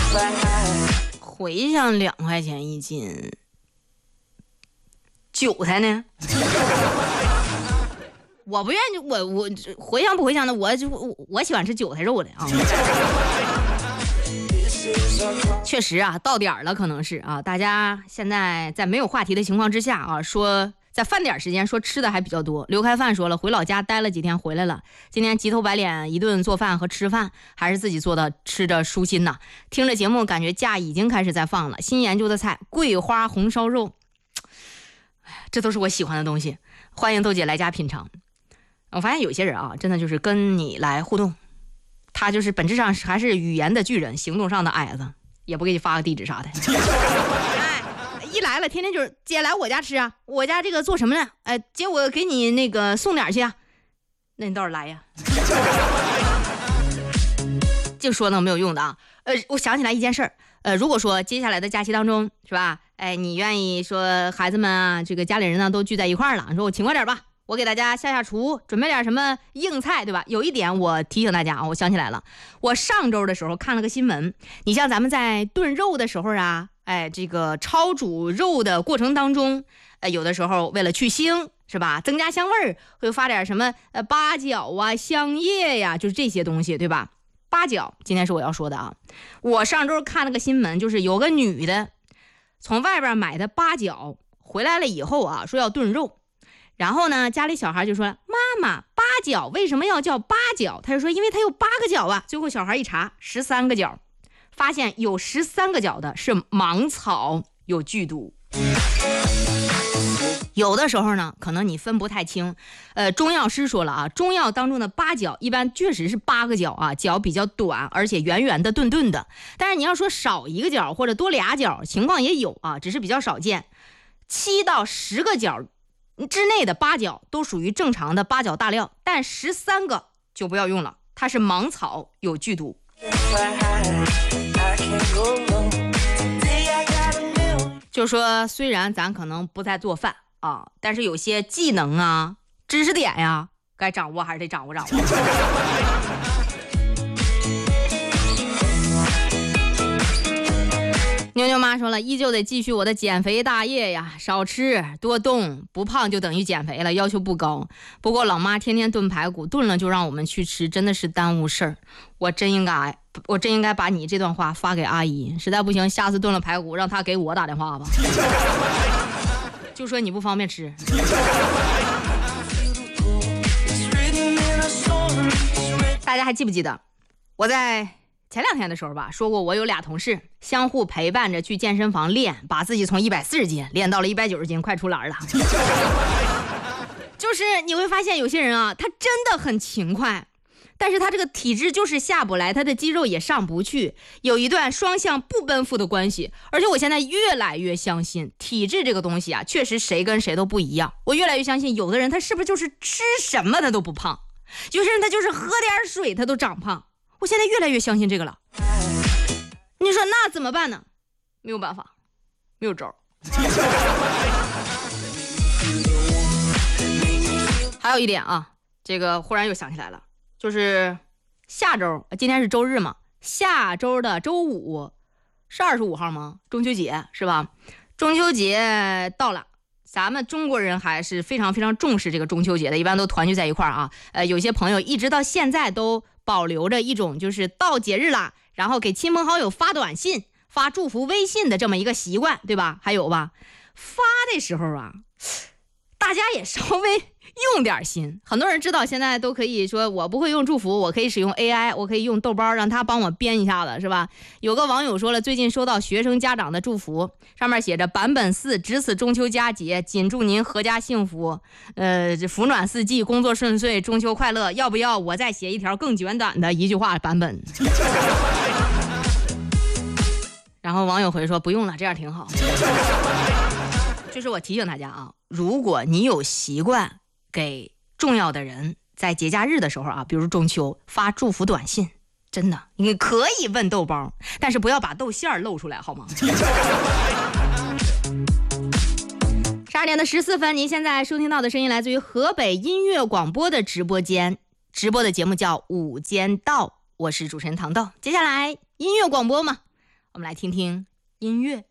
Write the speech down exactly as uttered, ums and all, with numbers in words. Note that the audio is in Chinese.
茴香两块钱一斤，韭菜呢？我不愿意，我我茴香不茴香的，我就我我喜欢吃韭菜肉的啊。确实啊，到点了，可能是啊，大家现在在没有话题的情况之下啊，说在饭点时间说吃的还比较多。刘开饭说了，回老家待了几天回来了，今天急头白脸一顿做饭和吃饭，还是自己做的，吃着舒心呐。听着节目，感觉假已经开始在放了。新研究的菜，桂花红烧肉，这都是我喜欢的东西，欢迎豆姐来家品尝。我发现有些人啊，真的就是跟你来互动，他就是本质上还是语言的巨人，行动上的矮子，也不给你发个地址啥的。哎，一来了，天天就是姐来我家吃啊，我家这个做什么呢？哎，姐我给你那个送点去啊，那你倒是来呀。就说那没有用的啊。呃，我想起来一件事儿，呃，如果说接下来的假期当中，是吧？哎，你愿意说孩子们啊，这个家里人呢都聚在一块儿了，你说我勤快点吧。我给大家下下厨，准备点什么硬菜，对吧？有一点我提醒大家啊，我想起来了，我上周的时候看了个新闻，你像咱们在炖肉的时候啊，哎，这个焯煮肉的过程当中，呃，有的时候为了去腥，是吧？增加香味儿，会发点什么呃八角啊、香叶呀，就是这些东西，对吧？八角，今天是我要说的啊。我上周看了个新闻，就是有个女的从外边买的八角回来了以后啊，说要炖肉。然后呢，家里小孩就说：“妈妈，八角为什么要叫八角？”他就说：“因为它有八个角啊。”最后小孩一查，十三个角，发现有十三个角的是芒草，有剧毒。有的时候呢，可能你分不太清。呃，中药师说了啊，中药当中的八角一般确实是八个角啊，角比较短，而且圆圆的、钝钝的。但是你要说少一个角或者多俩角，情况也有啊，只是比较少见。七到十个角之内的八角都属于正常的八角大料，但十三个就不要用了，它是芒草，有剧毒。就说虽然咱可能不在做饭啊，但是有些技能啊、知识点呀，该掌握还是得掌握掌握。妞妞妈说了，依旧得继续我的减肥大业呀，少吃多动，不胖就等于减肥了，要求不高。不过老妈天天炖排骨，炖了就让我们去吃，真的是耽误事儿。我真应该，我真应该把你这段话发给阿姨，实在不行，下次炖了排骨让她给我打电话吧，就说你不方便吃。大家还记不记得我在前两天的时候吧，说过我有俩同事相互陪伴着去健身房练，把自己从一百四十斤练到了一百九十斤，快出栏了。就是你会发现有些人啊，他真的很勤快，但是他这个体质就是下不来，他的肌肉也上不去，有一段双向不奔赴的关系。而且我现在越来越相信体质这个东西啊，确实谁跟谁都不一样。我越来越相信有的人他是不是就是吃什么他都不胖，有些人他就是喝点水他都长胖。我现在越来越相信这个了。你说那怎么办呢？没有办法，没有招。还有一点啊，这个忽然又想起来了，就是下周，今天是周日嘛，下周的周五是二十五号吗？中秋节是吧？中秋节到了，咱们中国人还是非常非常重视这个中秋节的，一般都团聚在一块儿啊。呃，有些朋友一直到现在都保留着一种就是到节日了，然后给亲朋好友发短信、发祝福微信的这么一个习惯，对吧？还有吧，发的时候啊，大家也稍微用点心。很多人知道现在都可以说我不会用祝福，我可以使用 A I， 我可以用豆包让他帮我编一下子，是吧？有个网友说了，最近收到学生家长的祝福，上面写着版本四，值此中秋佳节，谨祝您阖家幸福，呃，福暖四季，工作顺遂，中秋快乐。要不要我再写一条更简短的一句话版本？然后网友回说不用了，这样挺好。就是我提醒大家啊，如果你有习惯给重要的人在节假日的时候啊，比如中秋发祝福短信，真的你可以问豆包，但是不要把豆馅露出来好吗？十二点的十四分，您现在收听到的声音来自于河北音乐广播的直播间，直播的节目叫午间道，我是主持人糖豆。接下来音乐广播嘛， 我们来听听音乐。